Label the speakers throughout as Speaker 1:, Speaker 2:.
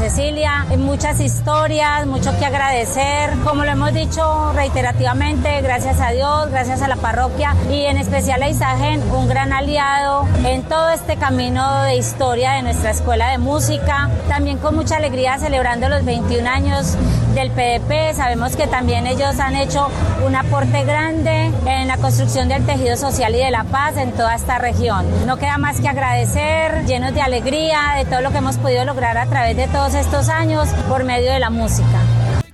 Speaker 1: Cecilia, muchas historias, mucho que agradecer, como lo hemos dicho reiterativamente, gracias a Dios, gracias a la parroquia y en especial a Isagen, un gran aliado en todo este camino de historia de nuestra escuela de música, también con mucha alegría celebrando los 21 años del PDP. Sabemos que también ellos han hecho un aporte grande en la construcción del tejido social y de la paz en toda esta región. No queda más que agradecer, llenos de alegría de todo lo que hemos podido lograr a través de todos estos años por medio de la música.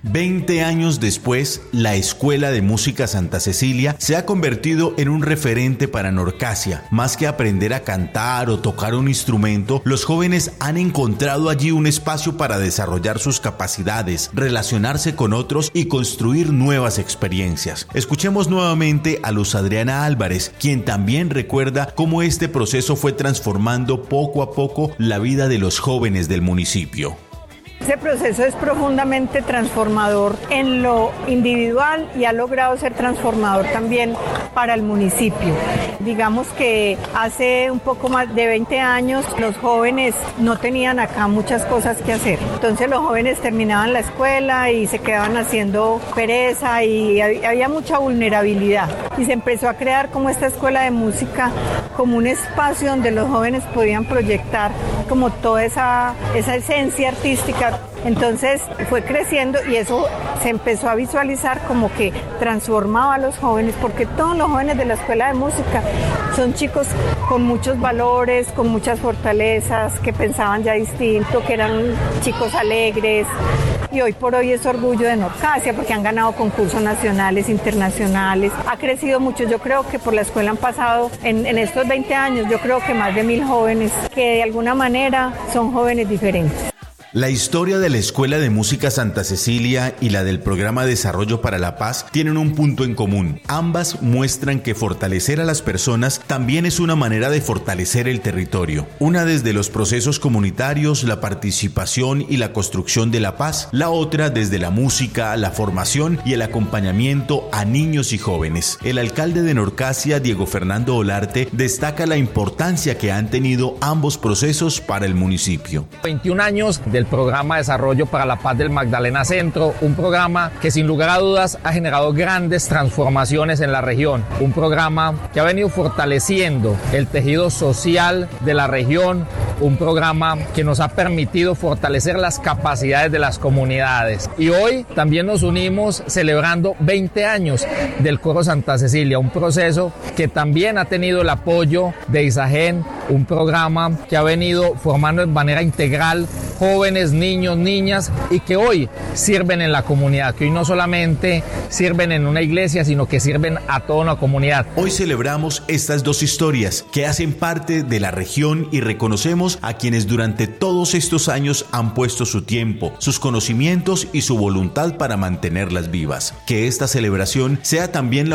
Speaker 2: 20 años después, la Escuela de Música Santa Cecilia se ha convertido en un referente para Norcasia. Más que aprender a cantar o tocar un instrumento, los jóvenes han encontrado allí un espacio para desarrollar sus capacidades, relacionarse con otros y construir nuevas experiencias. Escuchemos nuevamente a Luz Adriana Álvarez, quien también recuerda cómo este proceso fue transformando poco a poco la vida de los jóvenes del municipio.
Speaker 3: Ese proceso es profundamente transformador en lo individual y ha logrado ser transformador también para el municipio. Digamos que hace un poco más de 20 años los jóvenes no tenían acá muchas cosas que hacer. Entonces los jóvenes terminaban la escuela y se quedaban haciendo pereza y había mucha vulnerabilidad. Y se empezó a crear como esta escuela de música como un espacio donde los jóvenes podían proyectar como toda esa esencia artística. Entonces fue creciendo y eso se empezó a visualizar como que transformaba a los jóvenes, porque todos los jóvenes de la escuela de música son chicos con muchos valores, con muchas fortalezas, que pensaban ya distinto, que eran chicos alegres. Y hoy por hoy es orgullo de Norcasia porque han ganado concursos nacionales, internacionales. Ha crecido mucho. Yo creo que por la escuela han pasado en estos 20 años, yo creo que más de 1000 jóvenes que de alguna manera son jóvenes diferentes.
Speaker 2: La historia de la Escuela de Música Santa Cecilia y la del Programa Desarrollo para la Paz tienen un punto en común. Ambas muestran que fortalecer a las personas también es una manera de fortalecer el territorio. Una desde los procesos comunitarios, la participación y la construcción de la paz. La otra desde la música, la formación y el acompañamiento a niños y jóvenes. El alcalde de Norcasia, Diego Fernando Olarte, destaca la importancia que han tenido ambos procesos para el municipio.
Speaker 4: 21 años del Programa de Desarrollo para la Paz del Magdalena Centro, un programa que sin lugar a dudas ha generado grandes transformaciones en la región, un programa que ha venido fortaleciendo el tejido social de la región, un programa que nos ha permitido fortalecer las capacidades de las comunidades. Y hoy también nos unimos celebrando 20 años del Coro Santa Cecilia, un proceso que también ha tenido el apoyo de Isagen, un programa que ha venido formando de manera integral jóvenes, niños, niñas y que hoy sirven en la comunidad, que hoy no solamente sirven en una iglesia, sino que sirven a toda una comunidad.
Speaker 2: Hoy celebramos estas dos historias que hacen parte de la región y reconocemos a quienes durante todos estos años han puesto su tiempo, sus conocimientos y su voluntad para mantenerlas vivas. Que esta celebración sea también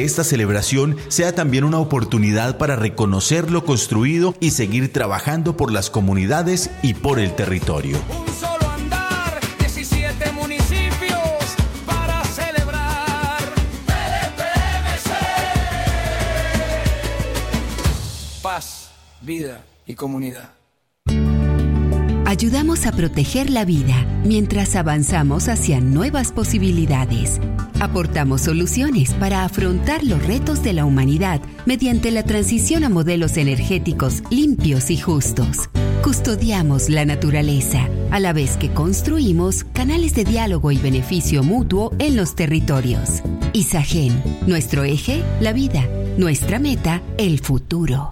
Speaker 2: una oportunidad para reconocer lo construido y seguir trabajando por las comunidades y por el territorio.
Speaker 5: Un solo andar, 17 municipios para celebrar. PDPMC. Paz, vida y comunidad.
Speaker 6: Ayudamos a proteger la vida mientras avanzamos hacia nuevas posibilidades. Aportamos soluciones para afrontar los retos de la humanidad mediante la transición a modelos energéticos limpios y justos. Custodiamos la naturaleza, a la vez que construimos canales de diálogo y beneficio mutuo en los territorios. Isagen, nuestro eje, la vida, nuestra meta, el futuro.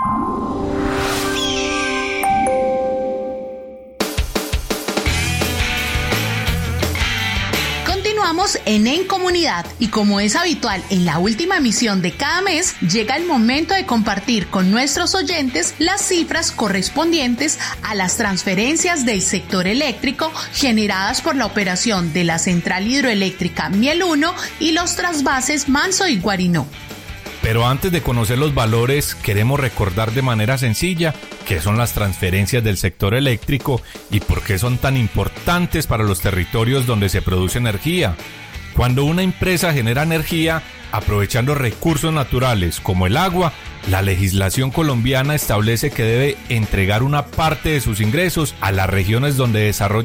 Speaker 7: Continuamos en Comunidad y como es habitual en la última emisión de cada mes, llega el momento de compartir con nuestros oyentes las cifras correspondientes a las transferencias del sector eléctrico generadas por la operación de la central hidroeléctrica Miel 1 y los trasvases Manso y Guarinó.
Speaker 8: Pero antes de conocer los valores, queremos recordar de manera sencilla qué son las transferencias del sector eléctrico y por qué son tan importantes para los territorios donde se produce energía. Cuando una empresa genera energía, aprovechando recursos naturales como el agua, la legislación colombiana establece que debe entregar una parte de sus ingresos a las regiones donde desarrolla